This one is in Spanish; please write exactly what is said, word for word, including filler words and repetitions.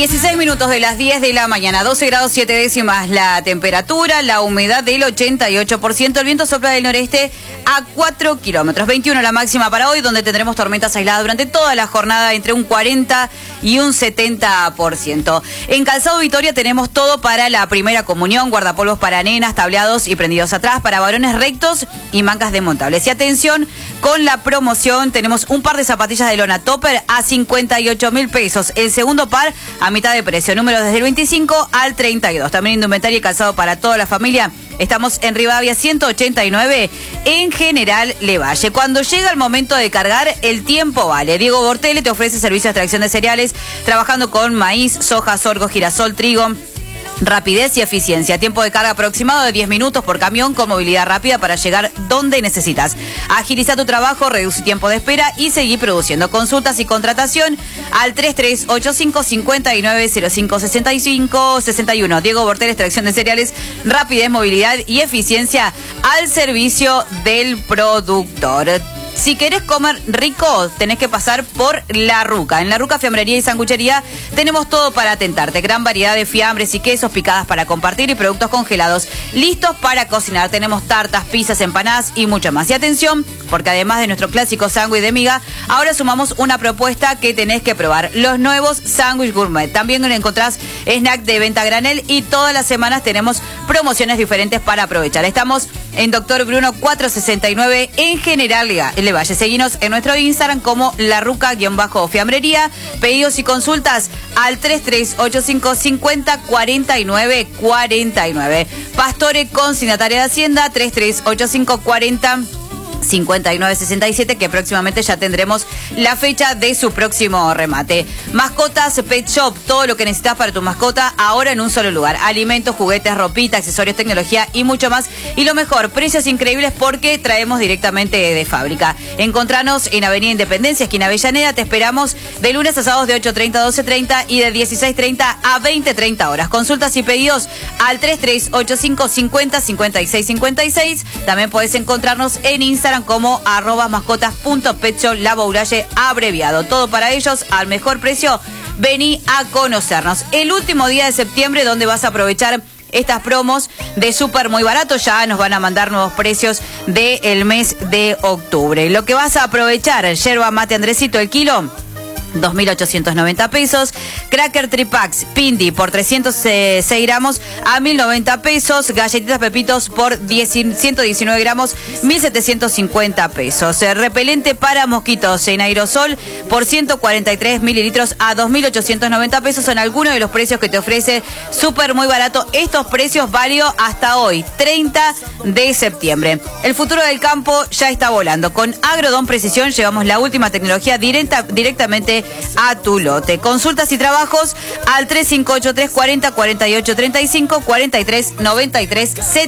dieciséis minutos de las diez de la mañana, doce grados siete décimas la temperatura, la humedad del ochenta y ocho por ciento, el viento sopla del noreste a cuatro kilómetros, veintiuno la máxima para hoy, donde tendremos tormentas aisladas durante toda la jornada entre un cuarenta y un setenta por ciento. En Calzado Vitoria tenemos todo para la primera comunión, guardapolvos para nenas, tableados y prendidos atrás, para varones rectos y mangas desmontables. Y atención, con la promoción tenemos un par de zapatillas de lona Topper a cincuenta y ocho mil pesos, el segundo par a mitad de precio, número desde el veinticinco al treinta y dos. También indumentaria y calzado para toda la familia. Estamos en Rivadavia ciento ochenta y nueve, en General Levalle. Cuando llega el momento de cargar, el tiempo vale. Diego Bortelli te ofrece servicio de extracción de cereales, trabajando con maíz, soja, sorgo, girasol, trigo. Rapidez y eficiencia. Tiempo de carga aproximado de diez minutos por camión, con movilidad rápida para llegar donde necesitas. Agiliza tu trabajo, reduce tiempo de espera y seguí produciendo. Consultas y contratación al tres tres ocho cinco, cinco nueve cero cinco, seis cinco seis uno. Diego Bortel, extracción de cereales, rapidez, movilidad y eficiencia al servicio del productor. Si querés comer rico, tenés que pasar por La Ruca. En La Ruca Fiambrería y Sanguchería tenemos todo para atentarte. Gran variedad de fiambres y quesos, picadas para compartir y productos congelados listos para cocinar. Tenemos tartas, pizzas, empanadas y mucho más. Y atención, porque además de nuestro clásico sándwich de miga, ahora sumamos una propuesta que tenés que probar. Los nuevos sándwich gourmet. También encontrás snack de venta a granel y todas las semanas tenemos promociones diferentes para aprovechar. Estamos en Doctor Bruno cuatrocientos sesenta y nueve en General Levalle. Seguinos en nuestro Instagram como larruca-fiambrería. Pedidos y consultas al tres tres ocho cinco, cincuenta, cuarenta y nueve, cuarenta y nueve. Pastore consignataria de Hacienda tres tres ocho cinco, cuarenta, cincuenta y nueve, sesenta y siete, que próximamente ya tendremos la fecha de su próximo remate. Mascotas Pet Shop, todo lo que necesitas para tu mascota ahora en un solo lugar. Alimentos, juguetes, ropita, accesorios, tecnología y mucho más. Y lo mejor, precios increíbles porque traemos directamente de fábrica. Encontranos en Avenida Independencia, esquina Avellaneda. Te esperamos de lunes a sábados de ocho treinta a doce treinta y de dieciséis treinta a veinte treinta horas. Consultas y pedidos al tres tres ocho cinco, cincuenta, cincuenta y seis, cincuenta y seis. También podés encontrarnos en Instagram como arroba mascotas.petshop, la Bouralle abreviado. Todo para ellos al mejor precio. Vení a conocernos. El último día de septiembre, donde vas a aprovechar estas promos de súper muy barato. Ya nos van a mandar nuevos precios del mes de octubre. Lo que vas a aprovechar: yerba mate Andresito, el kilo, dos mil ochocientos noventa pesos. Cracker Tripax Pindi por trescientos seis gramos a mil noventa pesos. Galletitas Pepitos por ciento diecinueve gramos, mil setecientos cincuenta pesos. Repelente para mosquitos en aerosol por ciento cuarenta y tres mililitros a dos mil ochocientos noventa pesos. Son algunos de los precios que te ofrece súper muy barato. Estos precios válidos hasta hoy, treinta de septiembre. El futuro del campo ya está volando. Con Agrodon Precisión llevamos la última tecnología directa, directamente a tu lote. Consultas y trabajos al tres cinco ocho tres, cuarenta, cuarenta y ocho, treinta y cinco, cuarenta y tres, noventa y tres, setenta.